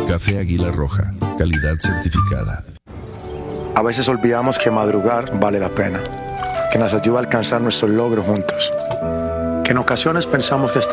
Café Águila Roja, calidad certificada. A veces olvidamos que madrugar vale la pena, que nos ayuda a alcanzar nuestros logros juntos, que en ocasiones pensamos que